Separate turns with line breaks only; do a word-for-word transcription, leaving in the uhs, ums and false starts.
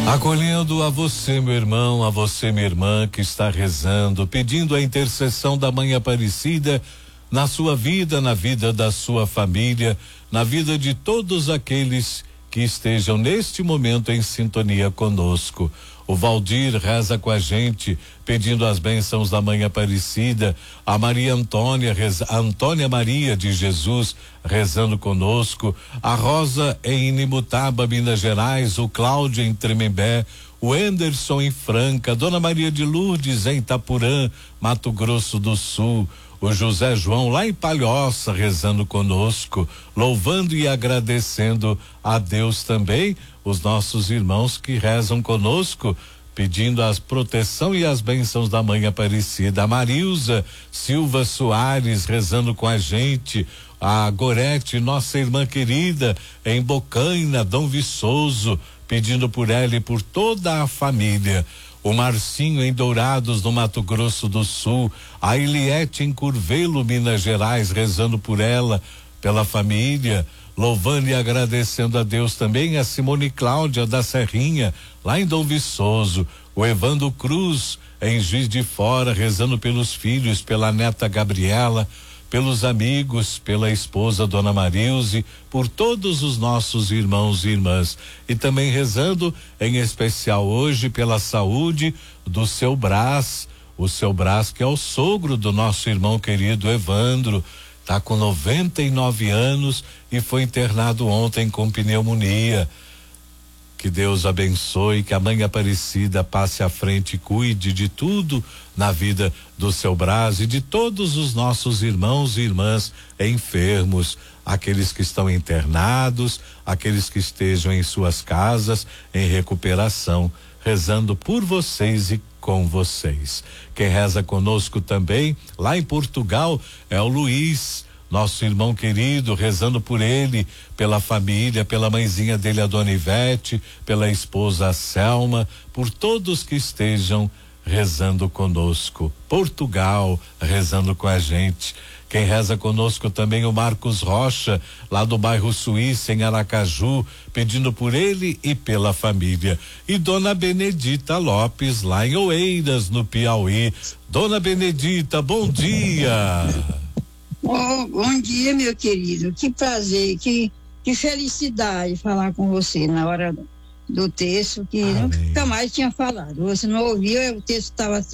Acolhendo a você, meu irmão, a você, minha irmã, que está rezando, pedindo a intercessão da Mãe Aparecida na sua vida, na vida da sua família, na vida de todos aqueles que estejam neste momento em sintonia conosco. O Valdir reza com a gente, pedindo as bênçãos da Mãe Aparecida. A Maria Antônia, reza, a Antônia Maria de Jesus rezando conosco. A Rosa em Inimutaba, Minas Gerais. O Cláudio em Tremembé. O Anderson em Franca. Dona Maria de Lourdes em Itapurã, Mato Grosso do Sul. O José João lá em Palhoça rezando conosco, louvando e agradecendo a Deus também, os nossos irmãos que rezam conosco, pedindo a proteção e as bênçãos da Mãe Aparecida. A Marilza Silva Soares rezando com a gente, a Gorete, nossa irmã querida, em Bocaina, Dom Viçoso, pedindo por ela e por toda a família. O Marcinho em Dourados, no Mato Grosso do Sul. A Eliette em Curvelo, Minas Gerais, rezando por ela, pela família, louvando e agradecendo a Deus também. A Simone Cláudia da Serrinha, lá em Dom Viçoso. O Evandro Cruz em Juiz de Fora, rezando pelos filhos, pela neta Gabriela, pelos amigos, pela esposa Dona Marilze, por todos os nossos irmãos e irmãs. E também rezando em especial hoje pela saúde do seu Brás, o seu Brás que é o sogro do nosso irmão querido Evandro, tá com noventa e nove anos e foi internado ontem com pneumonia. Que Deus abençoe, que a Mãe Aparecida passe à frente e cuide de tudo na vida do seu Brás e de todos os nossos irmãos e irmãs enfermos, aqueles que estão internados, aqueles que estejam em suas casas em recuperação, rezando por vocês e com vocês. Quem reza conosco também, lá em Portugal, é o Luiz, nosso irmão querido, rezando por ele, pela família, pela mãezinha dele, a Dona Ivete, pela esposa a Selma, por todos que estejam rezando conosco. Portugal, rezando com a gente. Quem reza conosco também o Marcos Rocha, lá do bairro Suíça, em Aracaju, pedindo por ele e pela família. E Dona Benedita Lopes, lá em Oeiras, no Piauí. Dona Benedita, bom dia.
Oh, bom dia, meu querido. Que prazer, que, que felicidade falar com você na hora do texto, que Amém. Nunca mais tinha falado. Você não ouviu, o texto estava